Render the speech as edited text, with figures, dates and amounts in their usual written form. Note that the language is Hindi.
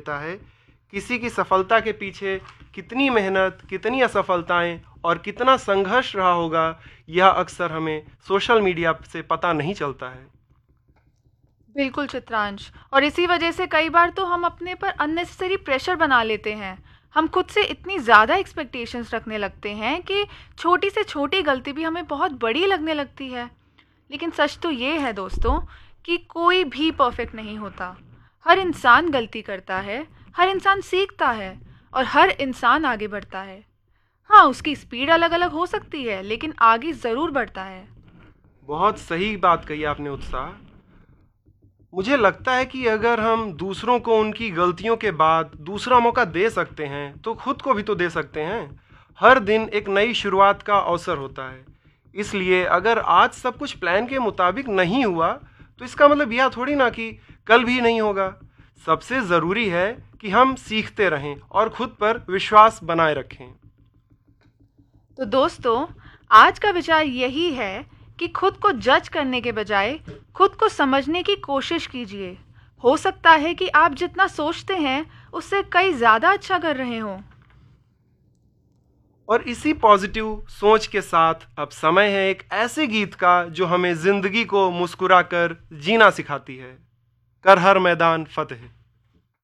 देता है। किसी की सफलता के पीछे कितनी मेहनत, कितनी असफलताएं और कितना संघर्ष रहा होगा, यह अक्सर हमें सोशल मीडिया से पता नहीं चलता है। बिल्कुल चित्रांश, और इसी वजह से कई बार तो हम अपने पर अननेसेसरी प्रेशर बना लेते हैं। हम खुद से इतनी ज़्यादा एक्सपेक्टेशंस रखने लगते हैं कि छोटी से छोटी गलती भी हमें बहुत बड़ी लगने लगती है। लेकिन सच तो ये है दोस्तों कि कोई भी परफेक्ट नहीं होता। हर इंसान गलती करता है, हर इंसान सीखता है और हर इंसान आगे बढ़ता है। हाँ, उसकी स्पीड अलग अलग हो सकती है, लेकिन आगे ज़रूर बढ़ता है। बहुत सही बात कही आपने उत्साह। मुझे लगता है कि अगर हम दूसरों को उनकी गलतियों के बाद दूसरा मौका दे सकते हैं तो खुद को भी तो दे सकते हैं। हर दिन एक नई शुरुआत का अवसर होता है। इसलिए अगर आज सब कुछ प्लान के मुताबिक नहीं हुआ तो इसका मतलब यह थोड़ी ना कि कल भी नहीं होगा। सबसे ज़रूरी है कि हम सीखते रहें और खुद पर विश्वास बनाए रखें। तो दोस्तों, आज का विचार यही है कि खुद को जज करने के बजाय खुद को समझने की कोशिश कीजिए। हो सकता है कि आप जितना सोचते हैं उससे कई ज़्यादा अच्छा कर रहे हों। और इसी पॉजिटिव सोच के साथ अब समय है एक ऐसे गीत का जो हमें जिंदगी को मुस्कुराकर जीना सिखाती है। कर हर मैदान फतेह।